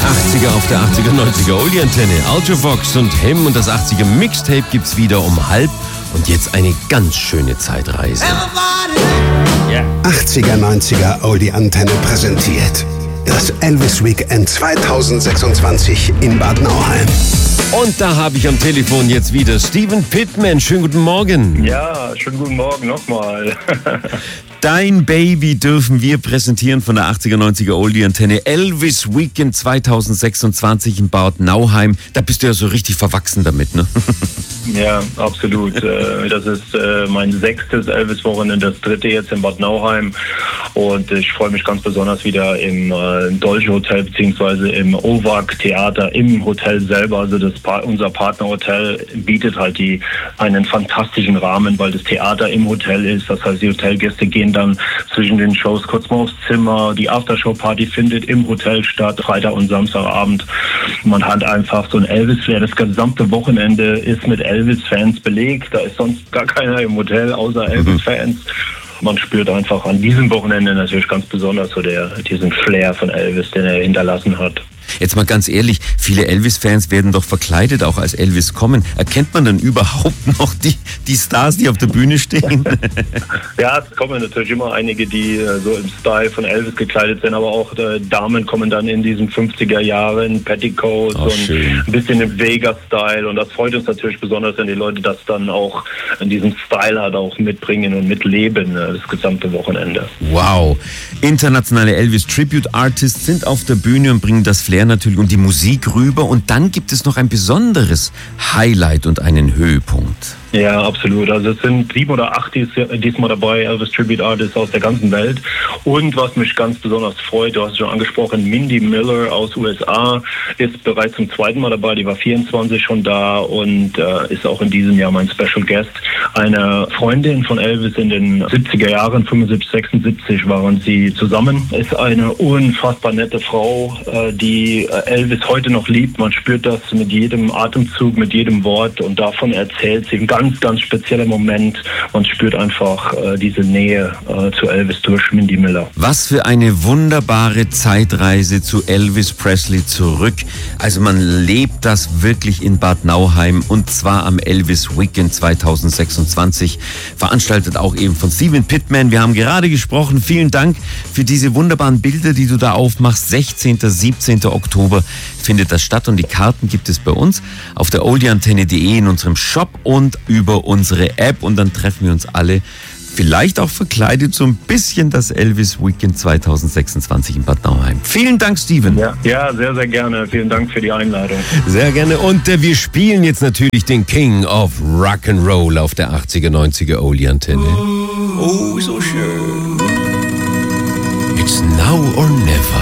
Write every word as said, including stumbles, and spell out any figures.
achtziger auf der achtziger, neunziger Oldie-Antenne. Ultravox und Him und das achtziger Mixtape gibt's wieder um halb. Und jetzt eine ganz schöne Zeitreise. Yeah. achtziger, neunziger Oldie-Antenne präsentiert das Elvis Weekend zweitausendsechsundzwanzig in Bad Nauheim. Und da habe ich am Telefon jetzt wieder Steven Pittman. Schönen guten Morgen. Ja, schönen guten Morgen nochmal. Dein Baby dürfen wir präsentieren von der achtziger, neunziger Oldie-Antenne. Elvis Weekend zweitausendsechsundzwanzig in Bad Nauheim. Da bist du ja so richtig verwachsen damit, ne? Ja, absolut. Das ist mein sechstes Elvis-Wochenende, das dritte jetzt in Bad Nauheim. Und ich freue mich ganz besonders wieder im Dolce Hotel beziehungsweise im Ovak Theater im Hotel selber. Also das, unser Partnerhotel bietet halt die, einen fantastischen Rahmen, weil das Theater im Hotel ist. Das heißt, die Hotelgäste gehen dann zwischen den Shows kurz mal aufs Zimmer. Die Aftershow-Party findet im Hotel statt, Freitag und Samstagabend. Man hat einfach so ein Elvis-Flair. Das gesamte Wochenende ist mit Elvis-Fans belegt. Da ist sonst gar keiner im Hotel außer Elvis-Fans. Man spürt einfach an diesem Wochenende natürlich ganz besonders so der, diesen Flair von Elvis, den er hinterlassen hat. Jetzt mal ganz ehrlich, viele Elvis-Fans werden doch verkleidet auch als Elvis kommen. Erkennt man dann überhaupt noch die, die Stars, die auf der Bühne stehen? Ja, es kommen natürlich immer einige, die äh, so im Style von Elvis gekleidet sind, aber auch äh, Damen kommen dann in diesen fünfziger Jahren, Petticoats oh, und schön. ein bisschen im Vega-Style. Und das freut uns natürlich besonders, wenn die Leute das dann auch in diesem Style halt auch mitbringen und mitleben, äh, das gesamte Wochenende. Wow. Internationale Elvis-Tribute-Artists sind auf der Bühne und bringen das Flair natürlich und die Musik rüber. Und dann gibt es noch ein besonderes Highlight und einen Höhepunkt. Ja, absolut. Also es sind sieben oder acht dies, diesmal dabei, Elvis Tribute Artists aus der ganzen Welt. Und was mich ganz besonders freut, du hast es schon angesprochen, Mindy Miller aus U S A ist bereits zum zweiten Mal dabei. Die war vierundzwanzig schon da und äh, ist auch in diesem Jahr mein Special Guest. Eine Freundin von Elvis in den siebziger Jahren, fünfundsiebzig, sechsundsiebzig waren sie zusammen. Ist eine unfassbar nette Frau, äh, die Elvis heute noch liebt. Man spürt das mit jedem Atemzug, mit jedem Wort und davon erzählt sie. Ein ganz, ganz spezieller Moment. Man spürt einfach äh, diese Nähe äh, zu Elvis durch Mindy Miller. Was für eine wunderbare Zeitreise zu Elvis Presley zurück. Also man lebt das wirklich in Bad Nauheim und zwar am Elvis Weekend zweitausendsechsundzwanzig. Veranstaltet auch eben von Steven Pittman. Wir haben gerade gesprochen. Vielen Dank für diese wunderbaren Bilder, die du da aufmachst. sechzehnten, siebzehnten Oktober findet das statt und die Karten gibt es bei uns auf der oldieantenne punkt de in unserem Shop und über unsere App und dann treffen wir uns alle, vielleicht auch verkleidet, so ein bisschen das Elvis Weekend zweitausendsechsundzwanzig in Bad Nauheim. Vielen Dank, Steven. Ja, ja, sehr, sehr gerne. Vielen Dank für die Einladung. Sehr gerne. Und äh, wir spielen jetzt natürlich den King of Rock'n'Roll auf der achtziger, neunziger Oldie-Antenne. Oh, so schön. It's now or never.